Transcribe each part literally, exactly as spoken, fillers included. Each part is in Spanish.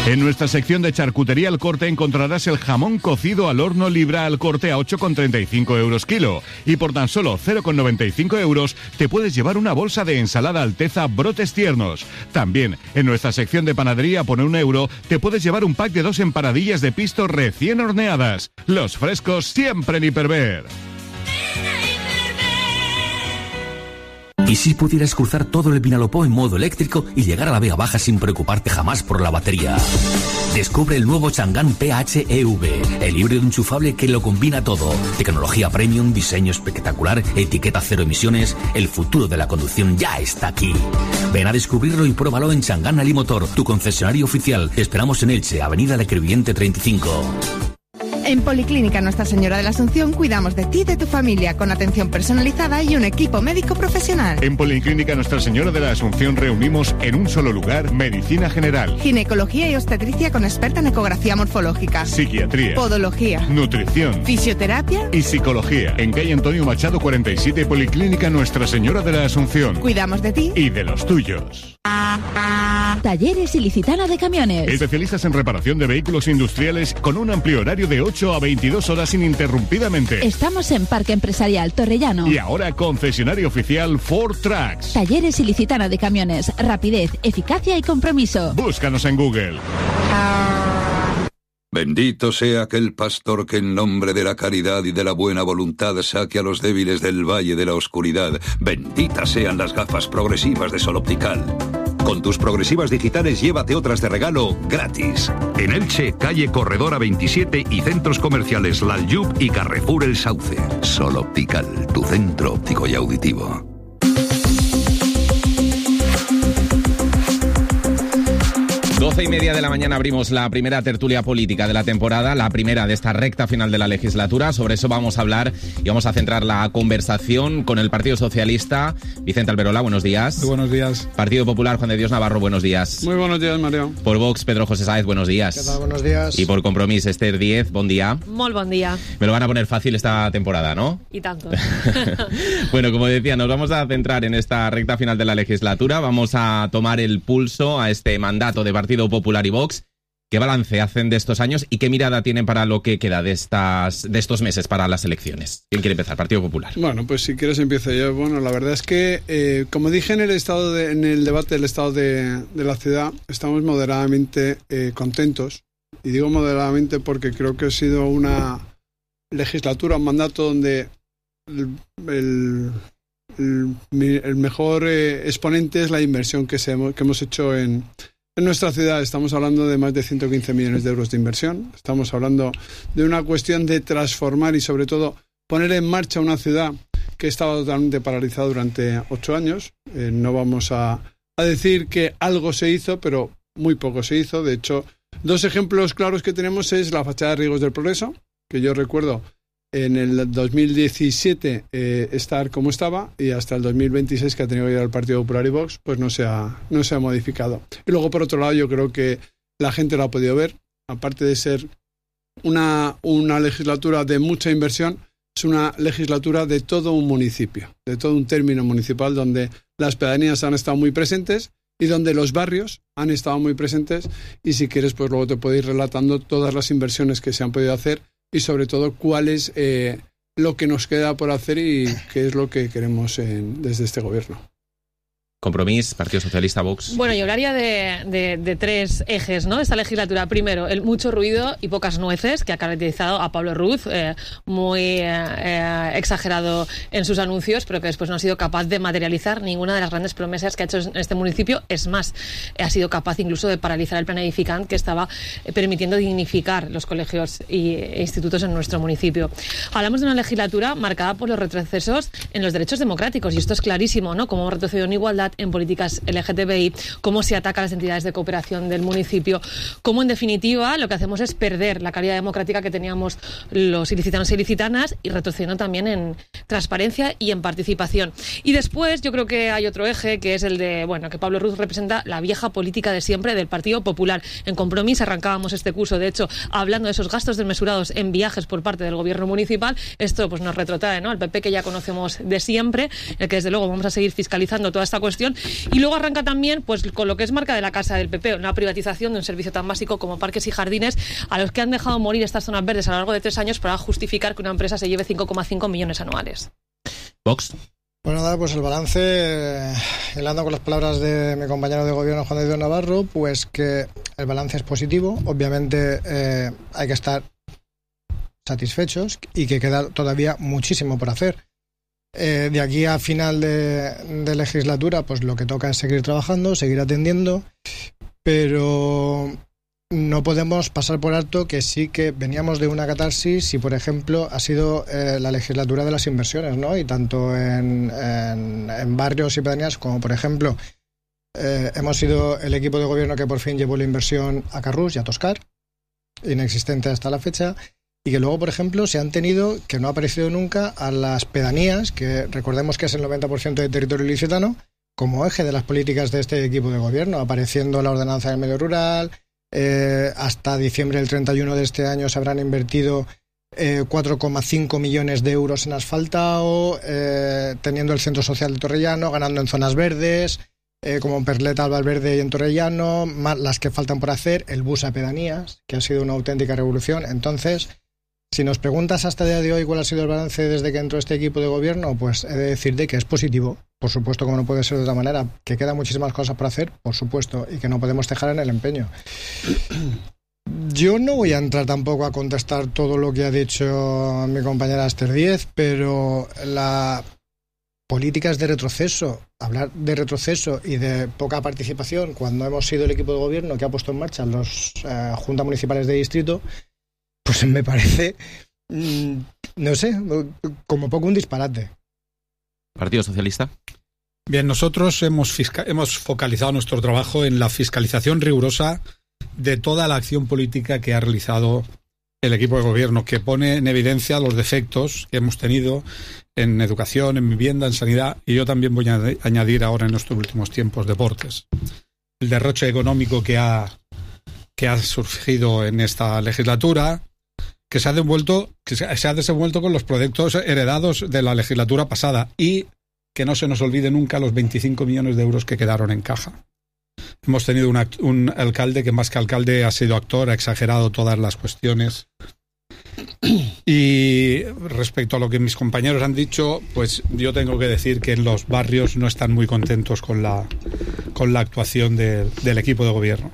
En nuestra sección de charcutería al corte encontrarás el jamón cocido al horno libra al corte a ocho con treinta y cinco euros kilo. Y por tan solo cero con noventa y cinco euros te puedes llevar una bolsa de ensalada Alteza brotes tiernos. También en nuestra sección de panadería por un euro te puedes llevar un pack de dos empanadillas de pisto recién horneadas. Los frescos siempre en Hiperver. ¿Y si pudieras cruzar todo el Vinalopó en modo eléctrico y llegar a la Vega Baja sin preocuparte jamás por la batería? Descubre el nuevo Chang'an P H E V, el híbrido enchufable que lo combina todo. Tecnología premium, diseño espectacular, etiqueta cero emisiones. El futuro de la conducción ya está aquí. Ven a descubrirlo y pruébalo en Chang'an Alimotor, tu concesionario oficial. Te esperamos en Elche, Avenida La Crevillente treinta y cinco. En Policlínica Nuestra Señora de la Asunción cuidamos de ti y de tu familia con atención personalizada y un equipo médico profesional. En Policlínica Nuestra Señora de la Asunción reunimos en un solo lugar medicina general, ginecología y obstetricia con experta en ecografía morfológica, psiquiatría, podología, nutrición, fisioterapia y psicología. En calle Antonio Machado cuarenta y siete, Policlínica Nuestra Señora de la Asunción. Cuidamos de ti y de los tuyos. Talleres Ilicitana de Camiones. Especialistas en reparación de vehículos industriales con un amplio horario de ocho a veintidós horas ininterrumpidamente. Estamos en Parque Empresarial Torrellano. Y ahora concesionario oficial Ford Trucks. Talleres Ilicitana de Camiones. Rapidez, eficacia y compromiso. Búscanos en Google. Bendito sea aquel pastor que en nombre de la caridad y de la buena voluntad saque a los débiles del valle de la oscuridad. Benditas sean las gafas progresivas de Sol Optical. Con tus progresivas digitales llévate otras de regalo gratis. En Elche, calle Corredora veintisiete y centros comerciales Lalyub y Carrefour El Sauce. Sol Optical, tu centro óptico y auditivo. Doce y media de la mañana abrimos la primera tertulia política de la temporada, la primera de esta recta final de la legislatura. Sobre eso vamos a hablar y vamos a centrar la conversación con el Partido Socialista. Vicente Alberola, buenos días. Muy buenos días. Partido Popular, Juan de Dios Navarro, buenos días. Muy buenos días, Mario. Por Vox, Pedro José Sáez, buenos días. ¿Qué tal? Buenos días. Y por Compromís, Esther Díez, buen día. Muy buen día. Me lo van a poner fácil esta temporada, ¿no? Y tanto. Bueno, como decía, nos vamos a centrar en esta recta final de la legislatura. Vamos a tomar el pulso a este mandato de Partido Popular y Vox. ¿Qué balance hacen de estos años y qué mirada tienen para lo que queda de estas de estos meses para las elecciones? ¿Quién quiere empezar? Partido Popular. Bueno, pues si quieres empiezo yo. Bueno, la verdad es que, eh, como dije en el estado de, en el debate del estado de, de la ciudad, estamos moderadamente eh, contentos. Y digo moderadamente porque creo que ha sido una legislatura, un mandato donde el, el, el, el mejor eh, exponente es la inversión que, se, que hemos hecho en... En nuestra ciudad estamos hablando de más de ciento quince millones de euros de inversión. Estamos hablando de una cuestión de transformar y sobre todo poner en marcha una ciudad que estaba totalmente paralizada durante ocho años. Eh, no vamos a, a decir que algo se hizo, pero muy poco se hizo. De hecho, dos ejemplos claros que tenemos es la fachada de Riegos del Progreso, que yo recuerdo en el dos mil diecisiete eh, estar como estaba, y hasta el dos mil veintiséis, que ha tenido que ir al Partido Popular y Vox, pues no se ha, no se ha modificado. Y luego, por otro lado, yo creo que la gente lo ha podido ver, aparte de ser una, una legislatura de mucha inversión, es una legislatura de todo un municipio, de todo un término municipal, donde las pedanías han estado muy presentes y donde los barrios han estado muy presentes, y si quieres, pues luego te puedo ir relatando todas las inversiones que se han podido hacer y sobre todo cuál es eh, lo que nos queda por hacer y qué es lo que queremos en, desde este gobierno. Compromís, Partido Socialista, Vox. Bueno, yo hablaría de, de, de tres ejes, ¿no? Esta legislatura. Primero, el mucho ruido y pocas nueces que ha caracterizado a Pablo Ruz, eh, muy eh, exagerado en sus anuncios, pero que después no ha sido capaz de materializar ninguna de las grandes promesas que ha hecho en este municipio. Es más, ha sido capaz incluso de paralizar el plan Edificant, que estaba permitiendo dignificar los colegios e institutos en nuestro municipio. Hablamos de una legislatura marcada por los retrocesos en los derechos democráticos, y esto es clarísimo, ¿no? Cómo hemos retrocedido en igualdad, en políticas L G T B I, cómo se ataca a las entidades de cooperación del municipio, cómo en definitiva lo que hacemos es perder la calidad democrática que teníamos los ilicitanos e ilicitanas, y retrocediendo también en transparencia y en participación. Y después yo creo que hay otro eje, que es el de, bueno, que Pablo Ruz representa la vieja política de siempre del Partido Popular. En Compromís arrancábamos este curso, de hecho, hablando de esos gastos desmesurados en viajes por parte del gobierno municipal. Esto pues nos retrotrae, ¿no?, al P P que ya conocemos de siempre, el que desde luego vamos a seguir fiscalizando toda esta cuestión gestión. Y luego arranca también pues con lo que es marca de la casa del P P, una privatización de un servicio tan básico como parques y jardines, a los que han dejado morir estas zonas verdes a lo largo de tres años para justificar que una empresa se lleve cinco coma cinco millones anuales. Vox. Bueno, nada, pues el balance, eh, hilando con las palabras de mi compañero de gobierno Juan de Dios Navarro, pues que el balance es positivo. Obviamente eh, hay que estar satisfechos y que queda todavía muchísimo por hacer. Eh, de aquí a final de, de legislatura, pues lo que toca es seguir trabajando, seguir atendiendo, pero no podemos pasar por alto que sí que veníamos de una catarsis y, por ejemplo, ha sido eh, la legislatura de las inversiones, ¿no? Y tanto en, en, en barrios y pedanías como, por ejemplo, eh, hemos sido el equipo de gobierno que por fin llevó la inversión a Carrús y a Toscar, inexistente hasta la fecha, y que luego, por ejemplo, se han tenido, que no ha aparecido nunca, a las pedanías, que recordemos que es el noventa por ciento del territorio ilicitano, como eje de las políticas de este equipo de gobierno, apareciendo la ordenanza del medio rural. Eh, hasta diciembre del treinta y uno de este año se habrán invertido eh, cuatro coma cinco millones de euros en asfaltado, eh, teniendo el centro social de Torrellano, ganando en zonas verdes, eh, como en Perleta, Valverde y en Torrellano, más las que faltan por hacer, el bus a pedanías, que ha sido una auténtica revolución. Entonces, si nos preguntas hasta el día de hoy cuál ha sido el balance desde que entró este equipo de gobierno, pues he de decirte que es positivo. Por supuesto, como no puede ser de otra manera, que quedan muchísimas cosas por hacer, por supuesto, y que no podemos dejar en el empeño. Yo no voy a entrar tampoco a contestar todo lo que ha dicho mi compañera Esther Díez, pero la política es de retroceso. Hablar de retroceso y de poca participación cuando hemos sido el equipo de gobierno que ha puesto en marcha las eh, juntas municipales de distrito, pues me parece, mmm, no sé, como poco un disparate. ¿Partido Socialista? Bien, nosotros hemos, fisca- hemos focalizado nuestro trabajo en la fiscalización rigurosa de toda la acción política que ha realizado el equipo de gobierno, que pone en evidencia los defectos que hemos tenido en educación, en vivienda, en sanidad, y yo también voy a añadir ahora en estos últimos tiempos deportes. El derroche económico que ha, que ha surgido en esta legislatura, que se ha devuelto, que se ha desenvuelto con los proyectos heredados de la legislatura pasada, y que no se nos olvide nunca los veinticinco millones de euros que quedaron en caja. Hemos tenido una, un alcalde que más que alcalde ha sido actor, ha exagerado todas las cuestiones. Y respecto a lo que mis compañeros han dicho, pues yo tengo que decir que en los barrios no están muy contentos con la, con la actuación de, del equipo de gobierno.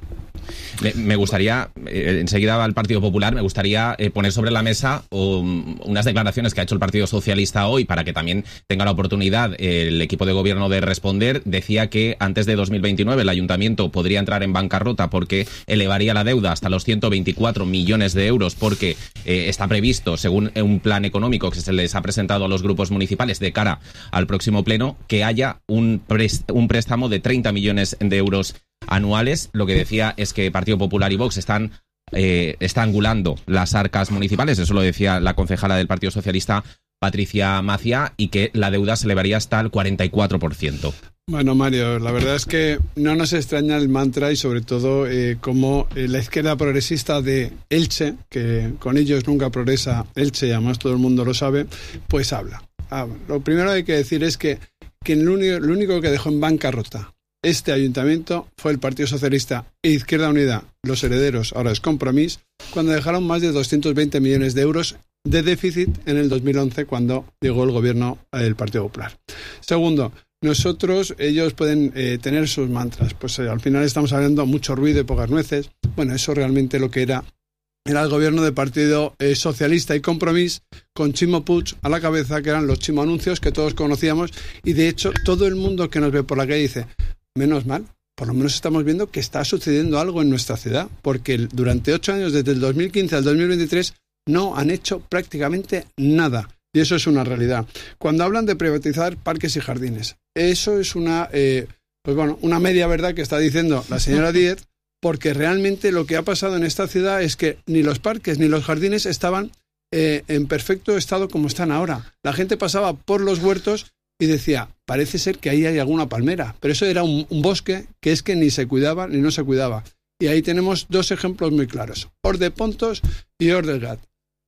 Me gustaría, eh, enseguida va el Partido Popular, me gustaría eh, poner sobre la mesa um, unas declaraciones que ha hecho el Partido Socialista hoy para que también tenga la oportunidad eh, el equipo de gobierno de responder. Decía que antes de dos mil veintinueve el Ayuntamiento podría entrar en bancarrota porque elevaría la deuda hasta los ciento veinticuatro millones de euros porque eh, está previsto, según un plan económico que se les ha presentado a los grupos municipales de cara al próximo pleno, que haya un, prest- un préstamo de treinta millones de euros anuales. Lo que decía es que Partido Popular y Vox están eh, estrangulando las arcas municipales, eso lo decía la concejala del Partido Socialista, Patricia Macia, y que la deuda se elevaría hasta el cuarenta y cuatro por ciento. Bueno, Mario, la verdad es que no nos extraña el mantra y sobre todo eh, como eh, la izquierda progresista de Elche, que con ellos nunca progresa Elche y además todo el mundo lo sabe, pues habla. Ah, lo primero que hay que decir es que, que lo, único, lo único que dejó en bancarrota este ayuntamiento fue el Partido Socialista e Izquierda Unida, los herederos, ahora es Compromís, cuando dejaron más de doscientos veinte millones de euros de déficit en el dos mil once cuando llegó el gobierno del Partido Popular. Segundo, nosotros, ellos pueden eh, tener sus mantras, pues eh, al final estamos hablando mucho ruido y pocas nueces. Bueno, eso realmente lo que era era el gobierno del Partido eh, Socialista y Compromís con Chimo Puig a la cabeza, que eran los Chimo Anuncios que todos conocíamos, y de hecho todo el mundo que nos ve por la calle dice: menos mal, por lo menos estamos viendo que está sucediendo algo en nuestra ciudad, porque durante ocho años, desde el dos mil quince al dos mil veintitrés, no han hecho prácticamente nada. Y eso es una realidad. Cuando hablan de privatizar parques y jardines, eso es una, eh, pues bueno, una media verdad que está diciendo la señora Díez, porque realmente lo que ha pasado en esta ciudad es que ni los parques ni los jardines estaban eh, en perfecto estado como están ahora. La gente pasaba por los huertos y decía, parece ser que ahí hay alguna palmera, pero eso era un, un bosque que es que ni se cuidaba ni no se cuidaba. Y ahí tenemos dos ejemplos muy claros, Hort de Pontos y Hort del Gat.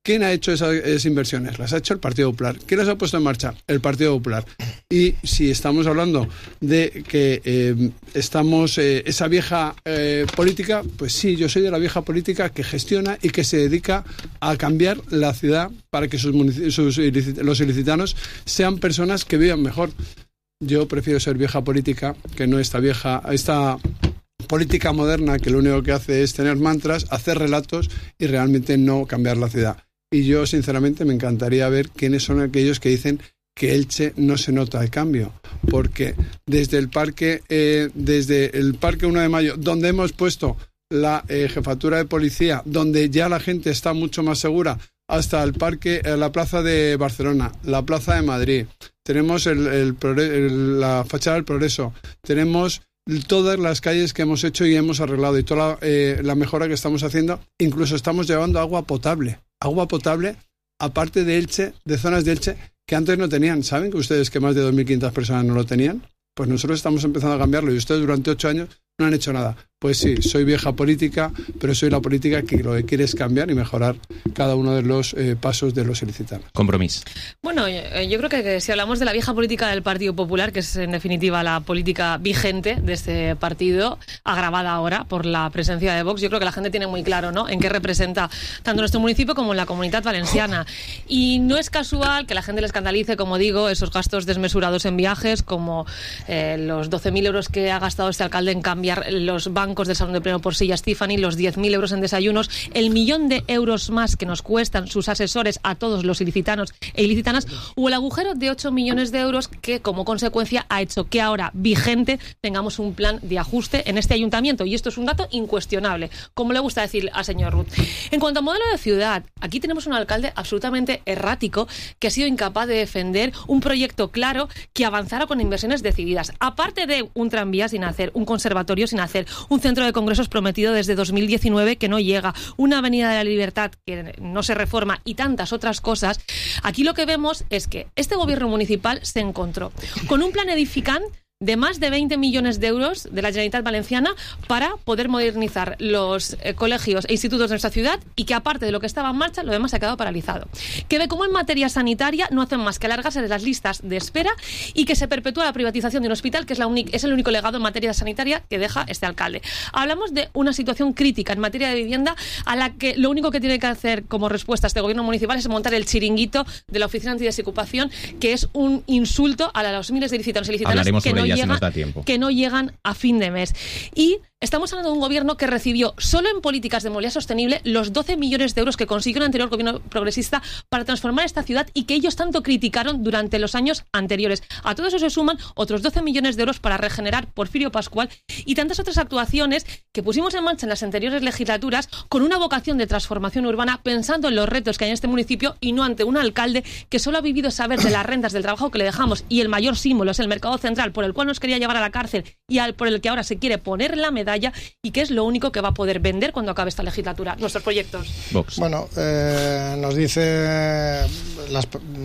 ¿Quién ha hecho esas, esas inversiones? Las ha hecho el Partido Popular. ¿Quién las ha puesto en marcha? El Partido Popular. Y si estamos hablando de que eh, estamos eh, esa vieja eh, política, pues sí, yo soy de la vieja política que gestiona y que se dedica a cambiar la ciudad para que sus, sus los ilicitanos sean personas que vivan mejor. Yo prefiero ser vieja política que no esta vieja, esta política moderna que lo único que hace es tener mantras, hacer relatos y realmente no cambiar la ciudad. Y yo, sinceramente, me encantaría ver quiénes son aquellos que dicen que Elche no se nota el cambio. Porque desde el parque, eh, desde el parque uno de mayo, donde hemos puesto la eh, jefatura de policía, donde ya la gente está mucho más segura, hasta el parque, eh, la plaza de Barcelona, la plaza de Madrid, tenemos el, el, el, la fachada del Progreso, tenemos todas las calles que hemos hecho y hemos arreglado y toda la, eh, la mejora que estamos haciendo, incluso estamos llevando agua potable. Agua potable, aparte de Elche, de zonas de Elche que antes no tenían. ¿Saben que ustedes que más de dos mil quinientas personas no lo tenían? Pues nosotros estamos empezando a cambiarlo y ustedes durante ocho años no han hecho nada. Pues sí, soy vieja política, pero soy la política que lo que quiere es cambiar y mejorar cada uno de los eh, pasos de los ilicitanos. Compromiso. Bueno, yo, yo creo que, que si hablamos de la vieja política del Partido Popular, que es en definitiva la política vigente de este partido, agravada ahora por la presencia de Vox, yo creo que la gente tiene muy claro, ¿no?, en qué representa tanto nuestro municipio como en la Comunidad Valenciana. Y no es casual que la gente le escandalice, como digo, esos gastos desmesurados en viajes, como eh, los doce mil euros que ha gastado este alcalde en cambiar los bancos del Salón de Pleno por sillas Tiffany, los diez mil euros en desayunos, el millón de euros más que nos cuestan sus asesores a todos los ilicitanos e ilicitanas, o el agujero de ocho millones de euros que, como consecuencia, ha hecho que ahora, vigente, tengamos un plan de ajuste en este ayuntamiento. Y esto es un dato incuestionable, como le gusta decir al señor Ruth. En cuanto a modelo de ciudad, aquí tenemos un alcalde absolutamente errático que ha sido incapaz de defender un proyecto claro que avanzara con inversiones decididas. Aparte de un tranvía sin hacer, un conservatorio sin hacer, un centro de congresos prometido desde dos mil diecinueve que no llega, una avenida de la Libertad que no se reforma y tantas otras cosas, aquí lo que vemos es que este gobierno municipal se encontró con un plan edificante de más de veinte millones de euros de la Generalitat Valenciana para poder modernizar los eh, colegios e institutos de nuestra ciudad, y que aparte de lo que estaba en marcha, lo demás se ha quedado paralizado. Que ve cómo en materia sanitaria no hacen más que alargarse las listas de espera y que se perpetúa la privatización de un hospital que es, la única, es el único legado en materia sanitaria que deja este alcalde. Hablamos de una situación crítica en materia de vivienda a la que lo único que tiene que hacer como respuesta este gobierno municipal es montar el chiringuito de la Oficina Antidesocupación, que es un insulto a los miles de ilicitanos y ilicitanas que no Llega, si que no llegan a fin de mes. Y estamos hablando de un gobierno que recibió solo en políticas de movilidad sostenible los doce millones de euros que consiguió el anterior gobierno progresista para transformar esta ciudad y que ellos tanto criticaron durante los años anteriores. A todo eso se suman otros doce millones de euros para regenerar Porfirio Pascual y tantas otras actuaciones que pusimos en marcha en las anteriores legislaturas con una vocación de transformación urbana, pensando en los retos que hay en este municipio y no ante un alcalde que solo ha vivido saber de las rentas del trabajo que le dejamos, y el mayor símbolo es el mercado central, por el cual nos quería llevar a la cárcel y al, por el que ahora se quiere poner la medalla, y que es lo único que va a poder vender cuando acabe esta legislatura, nuestros proyectos. Vox. Bueno, eh, nos dice, las,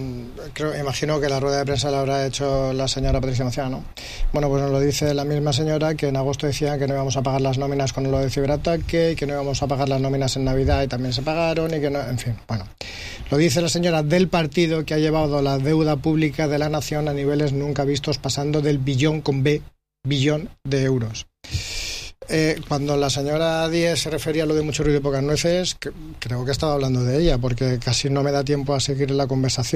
creo, imagino que la rueda de prensa la habrá hecho la señora Patricia Maciá, ¿no? Bueno, pues nos lo dice la misma señora que en agosto decía que no íbamos a pagar las nóminas con lo de ciberataque, y que no íbamos a pagar las nóminas en Navidad y también se pagaron, y que no, en fin, bueno. Lo dice la señora del partido que ha llevado la deuda pública de la nación a niveles nunca vistos, pasando del billón con B, billón de euros. Eh, cuando la señora Díez se refería a lo de mucho ruido y pocas nueces, que, creo que estaba hablando de ella, porque casi no me da tiempo a seguir la conversación.